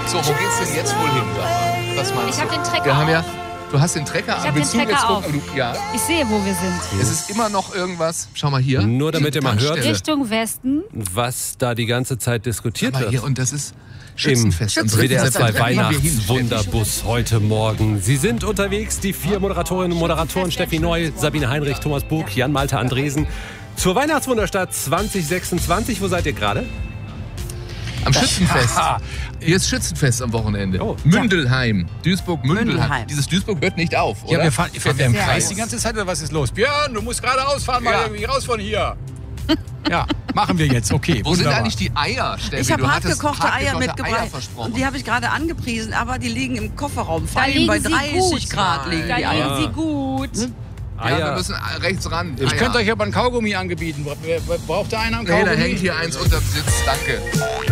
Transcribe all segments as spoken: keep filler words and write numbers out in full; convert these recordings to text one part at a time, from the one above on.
So, wo geht's denn jetzt wohl hin? Sag mal? Was meinst Ich habe den Trecker Wir haben ja, auf. du hast den Trecker Ich an. hab Willst den du Trecker jetzt auf. gucken? Du, ja. Ich sehe, wo wir sind. Es ist immer noch irgendwas. Schau mal hier. Nur damit ihr mal hört, Tankstelle. Richtung Westen. was da die ganze Zeit diskutiert Schau mal hier, wird. und das ist Im Schützenfest. Am W D R dritten zwei September gehen wir hin. Weihnachtswunderbus heute Morgen. Sie sind unterwegs, die vier Moderatorinnen und Moderatoren Steffi Neu, Sabine Heinrich, Thomas Bug, Jan Malte Andresen. Zur Weihnachtswunderstadt zwanzig sechsundzwanzig. Wo seid ihr gerade? Am Schützenfest. Hier ist Schützenfest am Wochenende. Oh. Mündelheim. Duisburg-Mündelheim. Mündelheim. Dieses Duisburg hört nicht auf, oder? Ja, wir fahren, fährt der im Sehr Kreis heiß. die ganze Zeit oder was ist los? Björn, du musst gerade rausfahren, mal Ja. irgendwie raus von hier. Ja, machen wir jetzt, okay. Wo sind wunderbar. eigentlich die Eier, Steffi? Ich habe Du hattest hartgekochte Eier hartgekochte mitgebracht. Eier versprochen. Und die habe ich gerade angepriesen, aber die liegen im Kofferraum. Vor Da allem liegen bei sie dreißig gut. Grad liegen Da die liegen Eier. sie gut. Ja, wir Eier. müssen rechts ran. Ich Eier. könnte euch aber ein Kaugummi angebieten. Wer- wer- Braucht der einen einen Nee, Kaugummi? da hängt hier eins unterm Sitz. Danke.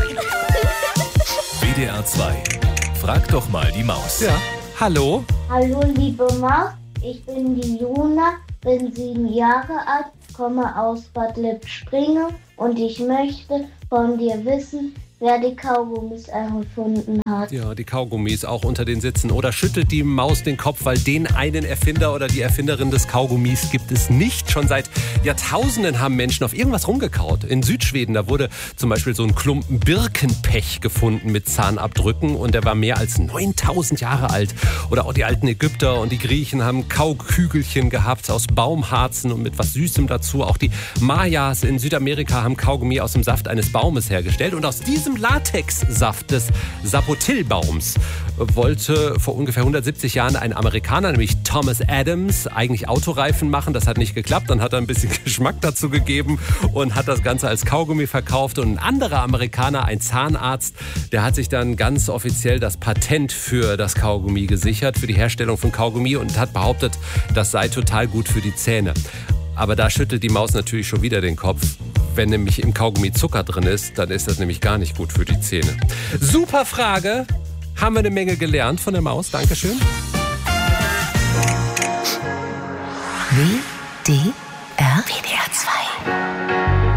W D R zwei. Frag doch mal die Maus. Ja. Hallo? Hallo liebe Maus, ich bin die Juna, bin sieben Jahre alt, komme aus Bad Lippspringe und ich möchte von dir wissen, wer die Kaugummis erfunden hat. Ja, die Kaugummis auch unter den Sitzen. Oder schüttelt die Maus den Kopf, weil den einen Erfinder oder die Erfinderin des Kaugummis gibt es nicht. Schon seit Jahrtausenden haben Menschen auf irgendwas rumgekaut. In Südschweden, da wurde zum Beispiel so ein Klumpen Birkenpech gefunden mit Zahnabdrücken und der war mehr als neuntausend Jahre alt. Oder auch die alten Ägypter und die Griechen haben Kaukügelchen gehabt aus Baumharzen und mit was Süßem dazu. Auch die Mayas in Südamerika haben Kaugummi aus dem Saft eines Baumes hergestellt. Und aus diesem Latexsaft des Sapotilbaums wollte vor ungefähr hundertsiebzig Jahren ein Amerikaner, nämlich Thomas Adams, eigentlich Autoreifen machen. Das hat nicht geklappt. Dann hat er ein bisschen Geschmack dazu gegeben und hat das Ganze als Kaugummi verkauft. Und ein anderer Amerikaner, ein Zahnarzt, der hat sich dann ganz offiziell das Patent für das Kaugummi gesichert, für die Herstellung von Kaugummi und hat behauptet, das sei total gut für die Zähne. Aber da schüttelt die Maus natürlich schon wieder den Kopf. Wenn nämlich im Kaugummi Zucker drin ist, dann ist das nämlich gar nicht gut für die Zähne. Super Frage. Haben wir eine Menge gelernt von der Maus. Dankeschön. W D R W D R